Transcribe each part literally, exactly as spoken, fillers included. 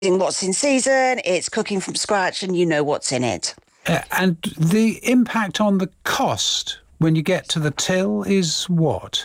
what's in season, it's cooking from scratch, and you know what's in it. Uh, and the impact on the cost when you get to the till is what?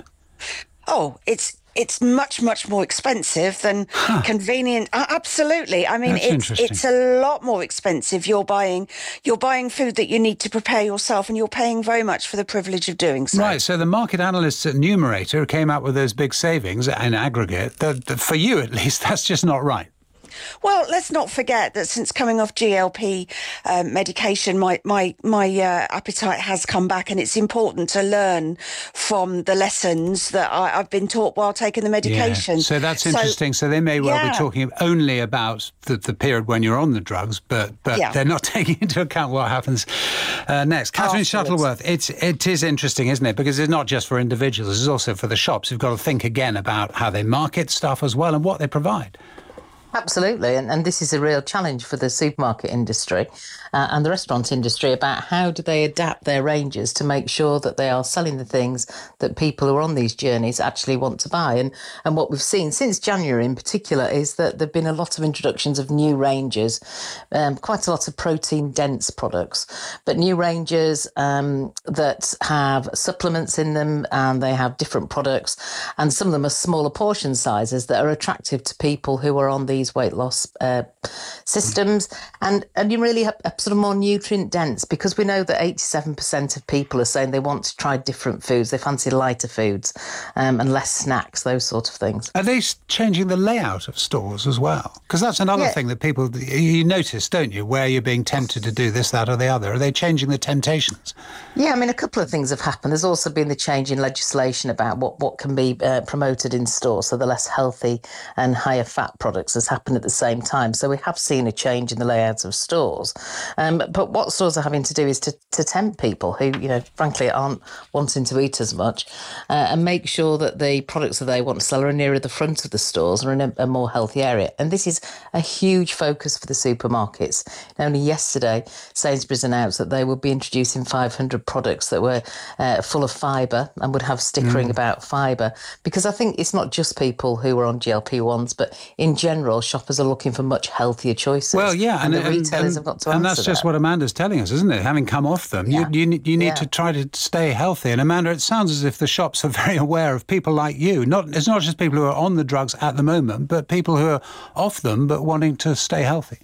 Oh, it's it's much, much more expensive than huh. convenient. Uh, absolutely. I mean, That's it's it's a lot more expensive. You're buying you're buying food that you need to prepare yourself, and you're paying very much for the privilege of doing so. Right. So the market analysts at Numerator came out with those big savings in aggregate. That, that for you, at least, that's just not right. Well, let's not forget that since coming off G L P um, medication, my my my uh, appetite has come back, and it's important to learn from the lessons that I, I've been taught while taking the medication. Yeah. So that's interesting. So, so they may well yeah. be talking only about the, the period when you're on the drugs, but but yeah. they're not taking into account what happens uh, next. Catherine Afterwards. Shuttleworth, it's it is interesting, isn't it? Because it's not just for individuals; it's also for the shops who've got to think again about how they market stuff as well and what they provide. Absolutely, and, and this is a real challenge for the supermarket industry uh, and the restaurant industry about how do they adapt their ranges to make sure that they are selling the things that people who are on these journeys actually want to buy. And and what we've seen since January in particular is that there have been a lot of introductions of new ranges, um, quite a lot of protein-dense products, but new ranges um, that have supplements in them, and they have different products, and some of them are smaller portion sizes that are attractive to people who are on these weight loss uh, systems, and and you really have a sort of more nutrient dense, because we know that eighty-seven percent of people are saying they want to try different foods, they fancy lighter foods um, and less snacks, those sort of things. Are they changing the layout of stores as well? Because that's another yeah. thing that people, you notice, don't you, where you're being tempted to do this, that or the other. Are they changing the temptations? Yeah, I mean, a couple of things have happened. There's also been the change in legislation about what, what can be uh, promoted in stores, so the less healthy and higher fat products has happened at the same time. So we have seen a change in the layouts of stores. Um, but what stores are having to do is to, to tempt people who, you know, frankly aren't wanting to eat as much uh, and make sure that the products that they want to sell are nearer the front of the stores or in a, a more healthy area. And this is a huge focus for the supermarkets. Only yesterday, Sainsbury's announced that they would be introducing five hundred products that were uh, full of fibre and would have stickering mm. about fibre, because I think it's not just people who are on G L P ones, but in general, shoppers are looking for much healthier choices. Well, yeah, and, and the retailers and, have got to and answer that's just that. what Amanda's telling us, isn't it? Having come off them, yeah. you, you, you need yeah. to try to stay healthy. And Amanda, it sounds as if the shops are very aware of people like you. Not It's not just people who are on the drugs at the moment, but people who are off them but wanting to stay healthy.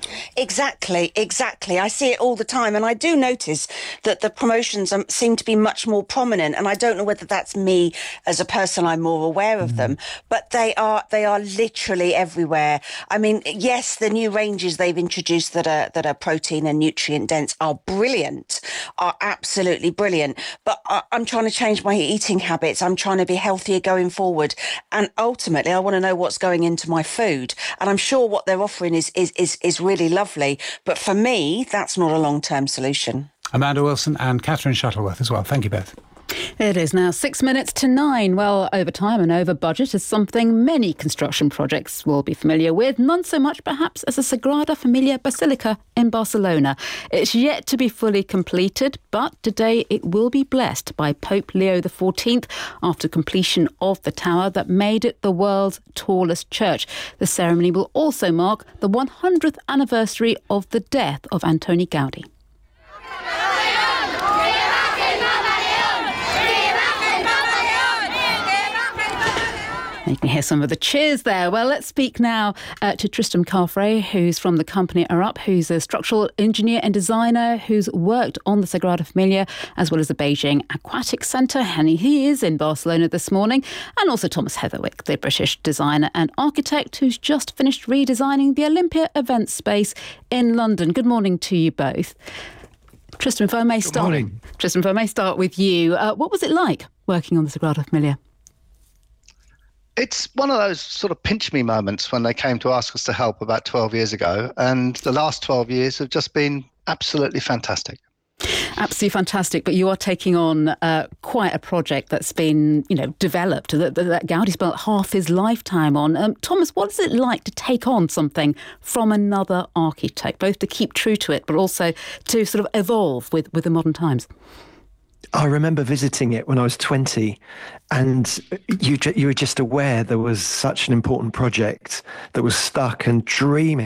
Exactly, exactly. I see it all the time, and I do notice that the promotions um, seem to be much more prominent, and I don't know whether that's me as a person, I'm more aware of mm. them, but they are they are literally everywhere. I mean, yes, the new ranges they've introduced that are that are protein and nutrient dense are brilliant, are absolutely brilliant, but I, I'm trying to change my eating habits. I'm trying to be healthier going forward, and ultimately I want to know what's going into my food, and I'm sure what they're offering is is is, is really lovely, but for me, that's not a long-term solution. Amanda Wilson and Catherine Shuttleworth as well. Thank you both. It is now six minutes to nine. Well, over time and over budget is something many construction projects will be familiar with, none so much perhaps as the Sagrada Familia Basilica in Barcelona. It's yet to be fully completed, but today it will be blessed by Pope Leo the fourteenth after completion of the tower that made it the world's tallest church. The ceremony will also mark the one hundredth anniversary of the death of Antoni Gaudi. You can hear some of the cheers there. Well, let's speak now uh, to Tristram Carfrae, who's from the company Arup, who's a structural engineer and designer who's worked on the Sagrada Familia as well as the Beijing Aquatic Centre. And he is in Barcelona this morning. And also Thomas Heatherwick, the British designer and architect who's just finished redesigning the Olympia event space in London. Good morning to you both. Tristram, if I may start, Good morning. Tristram, if I may start with you, uh, what was it like working on the Sagrada Familia? It's one of those sort of pinch me moments when they came to ask us to help about twelve years ago. And the last twelve years have just been absolutely fantastic. Absolutely fantastic. But you are taking on uh, quite a project that's been, you know, developed, that, that Gaudi spent half his lifetime on. Um, Thomas, what is it like to take on something from another architect, both to keep true to it, but also to sort of evolve with, with the modern times? I remember visiting it when I was twenty, and you you were just aware there was such an important project that was stuck and dreaming